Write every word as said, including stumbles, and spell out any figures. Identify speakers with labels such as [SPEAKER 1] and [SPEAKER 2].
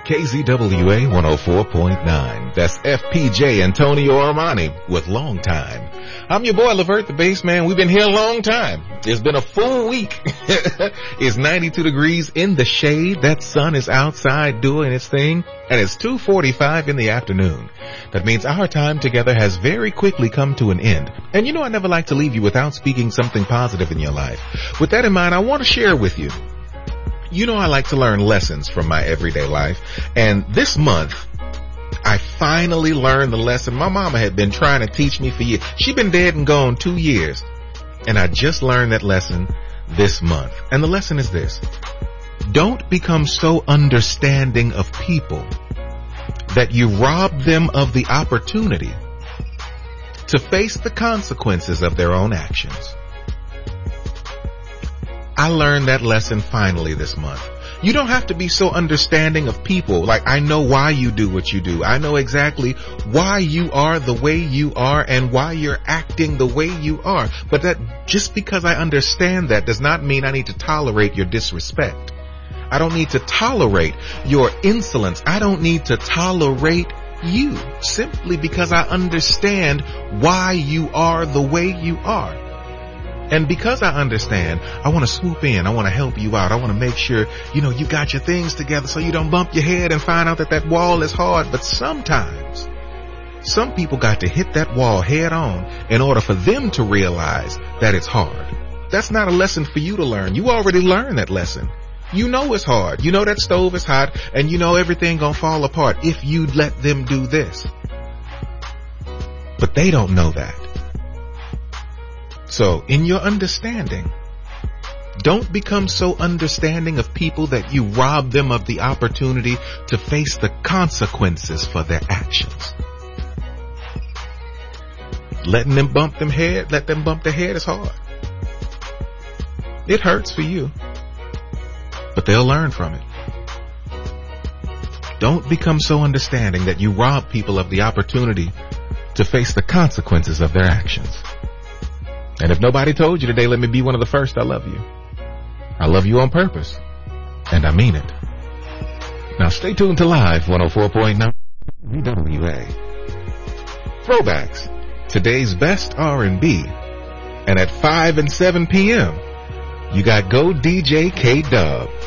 [SPEAKER 1] K Z W A one oh four point nine. That's F P J Antonio Armani with Long Time. I'm your boy, Levert the Bassman. We've been here a long time. It's been a full week. It's ninety-two degrees in the shade. That sun is outside doing its thing. And it's two forty-five in the afternoon. That means our time together has very quickly come to an end. And you know I never like to leave you without speaking something positive in your life. With that in mind, I want to share with you. You know I like to learn lessons from my everyday life. And this month, I finally learned the lesson my mama had been trying to teach me for years. She'd been dead and gone two years. And I just learned that lesson this month. And the lesson is this. Don't become so understanding of people that you rob them of the opportunity to face the consequences of their own actions. I learned that lesson finally this month. You don't have to be so understanding of people. Like, I know why you do what you do. I know exactly why you are the way you are and why you're acting the way you are. But that just because I understand that does not mean I need to tolerate your disrespect. I don't need to tolerate your insolence. I don't need to tolerate you simply because I understand why you are the way you are. And because I understand, I want to swoop in. I want to help you out. I want to make sure, you know, you got your things together so you don't bump your head and find out that that wall is hard. But sometimes, some people got to hit that wall head on in order for them to realize that it's hard. That's not a lesson for you to learn. You already learned that lesson. You know it's hard. You know that stove is hot and you know everything gonna fall apart if you let them do this. But they don't know that. So, in your understanding, don't become so understanding of people that you rob them of the opportunity to face the consequences for their actions. Letting them bump them head, let them bump their head is hard. It hurts for you, but they'll learn from it. Don't become so understanding that you rob people of the opportunity to face the consequences of their actions. And if nobody told you today, let me be one of the first. I love you. I love you on purpose. And I mean it. Now stay tuned to Live one oh four point nine V W A. Throwbacks. Today's best R and B. And at five and seven p.m., you got Go D J K-Dub.